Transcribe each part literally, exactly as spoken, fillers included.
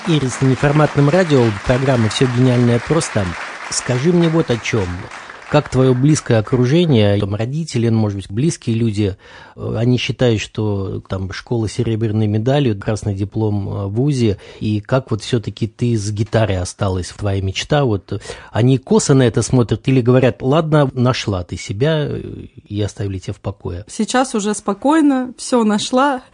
Ирис, на неформатном радио, программа «Все гениальное просто». Скажи мне вот о чем. Как твое близкое окружение, там, родители, может быть, близкие люди, они считают, что там школа с серебряной медалью, красный диплом в вузе, и как вот все-таки ты с гитарой осталась, твоя мечта, вот они косо на это смотрят или говорят: ладно, нашла ты себя и оставили тебя в покое? Сейчас уже спокойно, все нашла.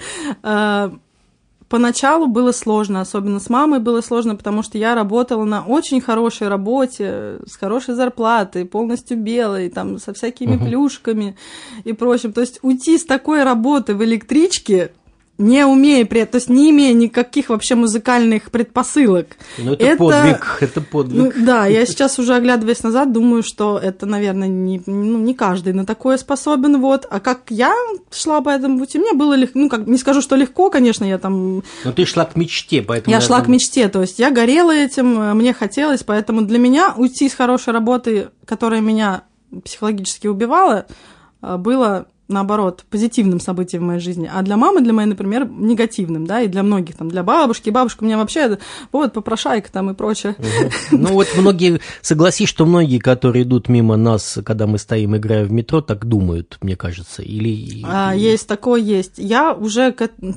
Поначалу было сложно, особенно с мамой было сложно, потому что я работала на очень хорошей работе, с хорошей зарплатой, полностью белой, там, со всякими uh-huh. плюшками и прочим. То есть уйти с такой работы в электричке, не умея при этом, то есть не имея никаких вообще музыкальных предпосылок. Ну, это, это подвиг, это подвиг. Ну, да, я сейчас уже, оглядываясь назад, думаю, что это, наверное, не, ну, не каждый на такое способен, вот. А как я шла по этому пути, мне было легко, ну, как, не скажу, что легко, конечно, я там... Но ты шла к мечте, поэтому... Я шла к мечте, то есть я горела этим, мне хотелось, поэтому для меня уйти с хорошей работы, которая меня психологически убивала, было... наоборот, позитивным событием в моей жизни, а для мамы, для моей, например, негативным, да, и для многих, там, для бабушки, бабушка у меня вообще, вот, попрошайка там и прочее. Угу. Ну, вот многие, согласись, что многие, которые идут мимо нас, когда мы стоим, играя в метро, так думают, мне кажется, или... А, есть такое, есть. Я уже...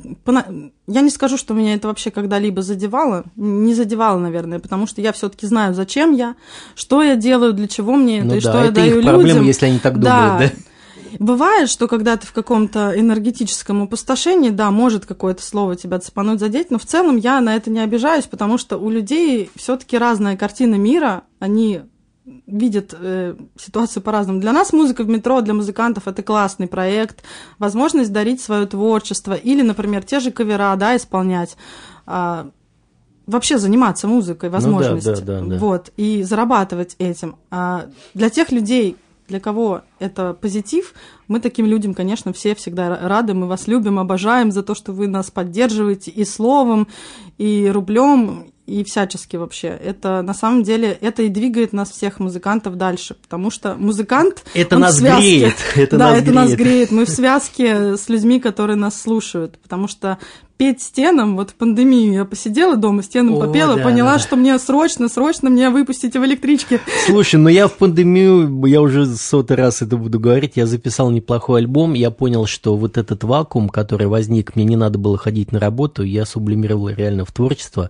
Я не скажу, что меня это вообще когда-либо задевало, не задевало, наверное, потому что я все-таки знаю, зачем я, что я делаю, для чего мне это, ну, и да, что это я даю их людям. Проблема, если они так да. думают, да? Бывает, что когда ты в каком-то энергетическом опустошении, да, может какое-то слово тебя цепануть, задеть, но в целом я на это не обижаюсь, потому что у людей все-таки разная картина мира, они видят э, ситуацию по-разному. Для нас музыка в метро, для музыкантов это классный проект, возможность дарить свое творчество или, например, те же кавера, да, исполнять, а, вообще заниматься музыкой, возможность, ну, да, да, да, да. вот, и зарабатывать этим. А для тех людей, для кого это позитив, мы таким людям, конечно, все всегда рады, мы вас любим, обожаем за то, что вы нас поддерживаете и словом, и рублем, и всячески вообще. Это на самом деле, это и двигает нас всех музыкантов дальше, потому что музыкант... Это нас греет. Это да, нас это греет. нас греет. Мы в связке с людьми, которые нас слушают, потому что петь стенам, вот в пандемию я посидела дома, стенам О, попела, да, поняла, да. что мне срочно, срочно мне выпустите в электричке. Слушай, ну я в пандемию, я уже сотый раз это буду говорить, я записал неплохой альбом, я понял, что вот этот вакуум, который возник, мне не надо было ходить на работу, я сублимировал реально в творчество,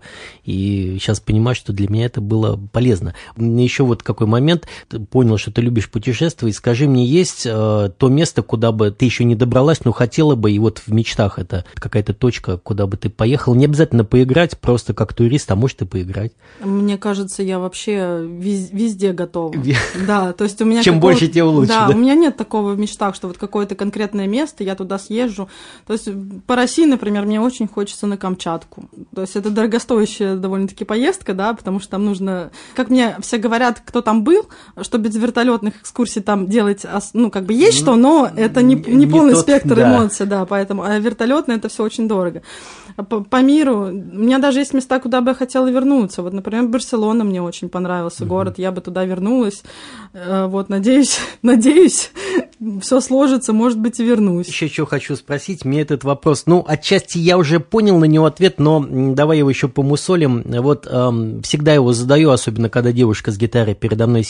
и сейчас понимаю, что для меня это было полезно. Еще вот какой момент, ты понял, что ты любишь путешествовать, скажи мне, есть э, то место, куда бы ты еще не добралась, но хотела бы, и вот в мечтах это какая-то точка, куда бы ты поехал, не обязательно поиграть, просто как турист, а может и поиграть. Мне кажется, я вообще везде готова. Да, то есть у меня чем больше, тем лучше. Да, у меня нет такого в мечтах, что вот какое-то конкретное место, я туда съезжу. То есть по России, например, мне очень хочется на Камчатку. То есть это дорогостоящая довольно-таки поездка, да, потому что там нужно, как мне все говорят, кто там был, что без вертолетных экскурсий там делать, ну как бы есть что, но это не, не, не полный тот, спектр да. эмоций, да, поэтому, а вертолетное это все очень дорого. По, по миру. У меня даже есть места, куда бы я хотела вернуться. Вот, например, Барселона мне очень понравился uh-huh. город, я бы туда вернулась. Вот, надеюсь, надеюсь, все сложится, может быть, и вернусь. Еще что хочу спросить, мне этот вопрос, ну, отчасти я уже понял на него ответ, но давай его еще помусолим. Вот эм, всегда его задаю, особенно когда девушка с гитарой передо мной